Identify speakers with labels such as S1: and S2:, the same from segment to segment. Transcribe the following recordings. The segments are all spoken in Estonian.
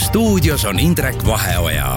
S1: stuudios on Indrek Vaheoja.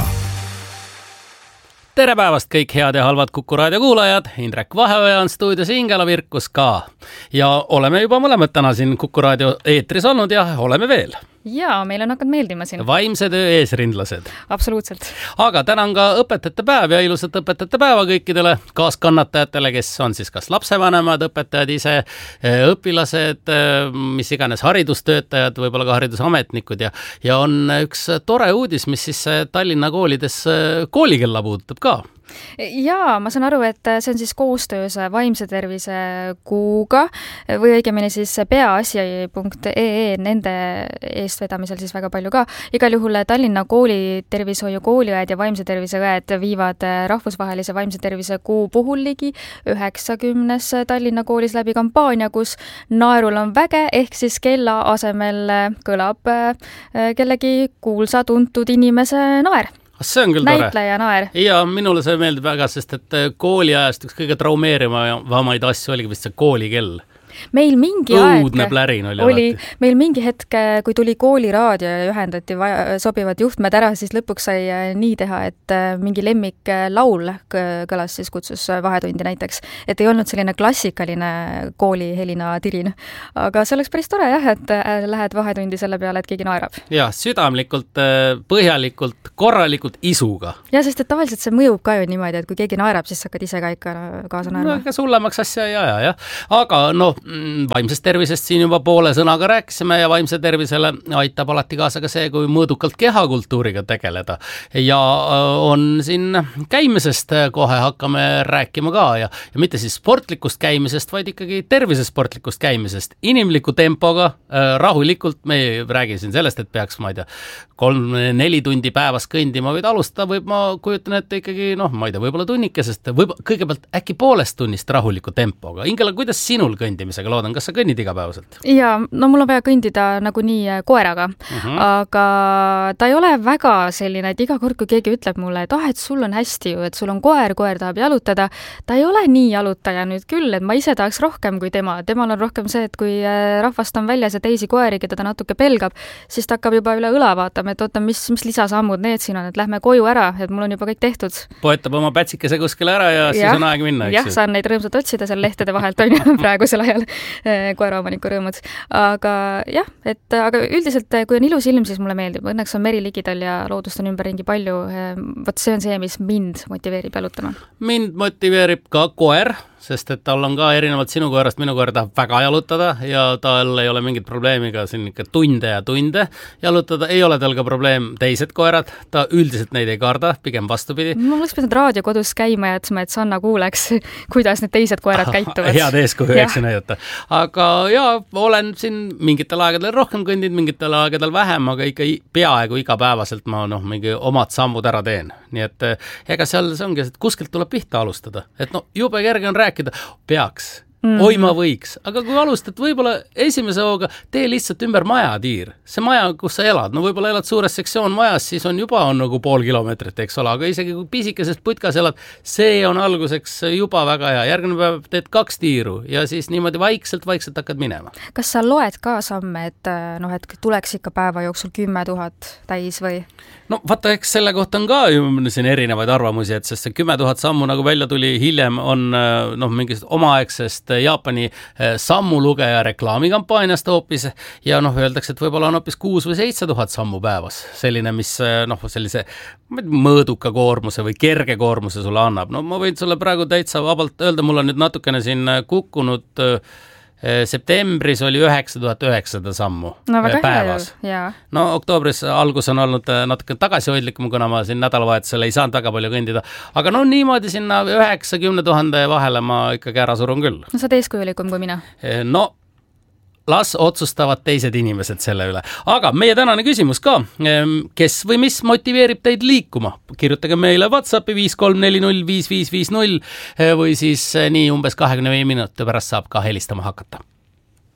S2: Tere päevast kõik head ja halvad Kuku raadio kuulajad. Indrek Vaheoja on stuudios, Ingela Virkus ka. Ja oleme juba mõlemad täna siin Kuku raadio eetris olnud ja oleme veel.
S3: Jaa, meil on hakanud meeldima siin.
S2: Vaimse töö eesrindlased.
S3: Absoluutselt.
S2: Aga täna on ka õpetajate päev ja ilusat õpetajate päeva kõikidele kaaskannatajatele, kes on siis kas lapsevanemad, õpetajad ise, õpilased, mis iganes haridustöötajad, võib-olla ka haridusametnikud ja on üks tore uudis, mis siis Tallinna koolides koolikella puudutab ka.
S3: Jaa, ma saan aru, et see on siis koostöös vaimse tervise kuuga või õigemini siis peaasi.ee nende eestvedamisel siis väga palju ka. Igal juhul Tallinna kooli tervishoiu kooliõed ja vaimse tervise õed viivad rahvusvahelise vaimse tervise kuu puhul ligi 90 Tallinna koolis läbi kampaania, kus naerul on väge, ehk siis kella asemel kõlab kellegi kuulsa tuntud inimese naer.
S2: See on küll tore.
S3: Näitleja naer.
S2: Ja minule see meeldib väga, sest et kooliajast üks kõige traumeerivamaid asju oligi vist see koolikell.
S3: Meil mingi
S2: õudne plärin oli
S3: meil mingi hetk, kui tuli kooliraadio ja ühendati sobivad juhtmed ära, siis lõpuks sai nii teha, et mingi lemmik laul kõlas siis kutsus vahetundi näiteks, et ei olnud selline klassikaline koolihelina tirin. Aga see oleks päris tore jah, et lähed vahetundi selle peale, et keegi naerab.
S2: Ja, südamlikult, põhjalikult, korralikult isuga.
S3: Ja, sest et tavaliselt see mõjub ka ju niimoodi, et kui keegi naerab, siis hakkad ise ka ikka kaasa naerma.
S2: No, sullemaks asja ja. Aga vaimsest tervisest siin juba poole sõnaga rääkisime ja vaimse tervisele aitab alati kaasa ka see, kui mõõdukalt kehakultuuriga tegeleda. Ja on siin käimisest kohe hakkame rääkima ka ja mitte siis sportlikust käimisest, vaid ikkagi tervisesportlikust käimisest. Inimliku tempoga, rahulikult, me ei räägi siin sellest, et peaks, ma ei tea, 3-4 tundi päevas kõndima võid alustada, ma kujutan, et ikkagi, ma ei tea, võib-olla tunnikesest, kõigepealt äkki poolest tunnist rahuliku tempoga. Ingela, kuidas sinul kõndimine? Loodan, kas sa kõnnid igapäevaselt?
S3: Jaa, mul on vaja kõndida nagunii koeraga, aga ta ei ole väga selline, et iga kord, kui keegi ütleb mulle, et et sul on hästi ju, et sul on koer tahab jalutada, ta ei ole nii jalutaja nüüd küll, et ma ise tahaks rohkem kui tema. Temal on rohkem see, et kui rahvast on väljas ja teisi koeri, keda ta natuke pelgab, siis ta hakkab juba üle õla vaatama, et oota, mis lisasammud need siin on, et lähme koju ära, et mul on juba kõik tehtud.
S2: Poetab oma pätsikese kuskile ära ja siis on aeg minna,
S3: eks ju? Saan neid rõõmsalt otsida seal lehtede vahelt, on ju, praegusel ajal koeraomaniku rõõmud. Aga jah, aga üldiselt, kui on ilus ilm, siis mulle meeldib. Õnneks on meri ligidal ja loodust on ümberringi palju. Vot see on see, mis mind motiveerib jalutama. Mind
S2: motiveerib ka koer, sest et tal on ka erinevalt sinu koerast, minu koer tahab väga jalutada ja tal ei ole mingit probleemiga siin ikka tunde jalutada. Ei ole tal ka probleem teised koerad, ta üldiselt neid ei karda, pigem vastupidi.
S3: Ma oleks pidanud raadio kodus käima ja et Sanna kuuleks, kuidas need teised koerad käituvad.
S2: Head eeskuju, eks näidata. Aga olen siin mingitel aegadel rohkem kõndid, mingitel aegadel vähem, aga ikka peaaegu igapäevaselt ma mingi omad sammud ära teen. Nii et ega seal see ongi, et kuskilt tuleb pihta alustada. Et jube kerge on rääkida, peaks. Oi, ma võiks. Aga kui alustad, võib-olla esimese hooga tee lihtsalt ümber majatiir. See maja, kus sa elad, võib-olla elad suures sektsioon majas, siis on juba nagu pool kilomeetrit, eks ole, aga isegi kui pisikesest putkas elad, see on alguseks juba väga hea. Järgmine päev teed 2 tiiru ja siis niimoodi vaikselt hakkad minema.
S3: Kas sa loed ka samme, et tuleks ikka päeva jooksul 10 000 täis või?
S2: Vaata, eks selle kohta on ka ju siin erinevaid arvamusi, et sest see 10 000 sammu nagu välja tuli hiljem on mingist omaaegsest Jaapani sammulugeja reklaamikampaaniast hoopis ja öeldakse, et võib-olla on hoopis 6 või 7 000 sammu päevas. Selline, mis sellise mõõduka koormuse või kerge koormuse sulle annab. Ma võin sulle praegu täitsa vabalt öelda, mul on nüüd natukene siin kukkunud septembris oli 9900 sammu päevas. Oktoobris algus on olnud natuke tagasihoidlikum, kuna ma siin nädalavahetusel ei saanud väga palju kõndida. Aga niimoodi sinna 90 000 vahele ma ikkagi ära surun küll.
S3: Sa oled eeskujulikum kui mina.
S2: Las otsustavad teised inimesed selle üle. Aga meie tänane küsimus ka, kes või mis motiveerib teid liikuma? Kirjutage meile WhatsAppi 53405550 või siis nii umbes 25 minuti pärast saab ka helistama hakata.